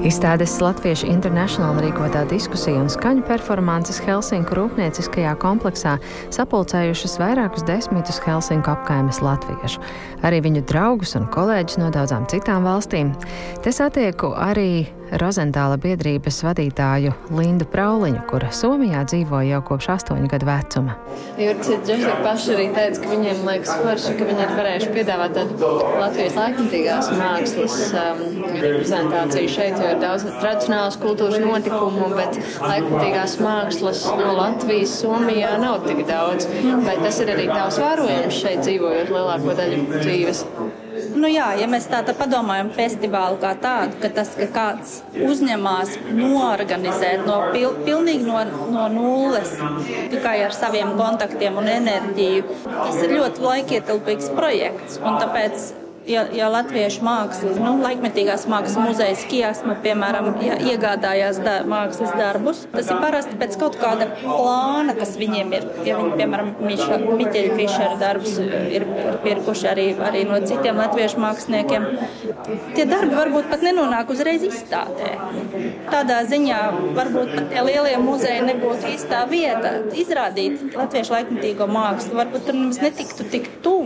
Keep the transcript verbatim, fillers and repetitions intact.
Izstādes Latviešu International rīkotā diskusija un skaņu performances Helsinku rūpnieciskajā kompleksā sapulcējušas vairākus desmitus Helsinku apkaimes latviešu, arī viņu draugus un kolēģus no daudzām citām valstīm. Te satieku arī Rozentāla biedrības vadītāju Lindu Prauliņu, kura Somijā dzīvo jau kopš astoņu gadu vecuma. Jurci Džošek paši arī teica, ka viņiem liekas forši, ka viņi ir varējuši piedāvāt tādu Latvijas laikmatīgās mākslas um, reprezentāciju šeit, jo ir daudz tradicionālas kultūras notikumu, bet laikmatīgās mākslas no Latvijas Somijā nav tik daudz. Vai tas ir arī tavs vērojums šeit dzīvojot lielāko daļu dzīves? Nu jā, ja mēs tā padomājam festivālu kā tādu, ka tas, ka kāds uzņemās noorganizēt no pil, pilnīgi no, no nulles, tikai ar saviem kontaktiem un enerģiju, tas ir ļoti laikietilpīgs projekts, un tāpēc Ja, ja latviešu mākslas, nu, laikmetīgās mākslas muzejas Kiasma, piemēram, ja iegādājās da, mākslas darbus, tas ir parasti pēc kaut kāda plāna, kas viņiem ir. Ja viņi, piemēram, Miša, Miķeļa Fišera darbus ir pirkuši arī, arī no citiem latviešu māksliniekiem, tie darbi varbūt pat nenonāk uzreiz izstādē. Tādā ziņā varbūt pat tie lielie muzeji nebūtu īstā vieta izrādīt latviešu laikmetīgo mākslu. Varbūt tur nemaz netiktu tik tuvu.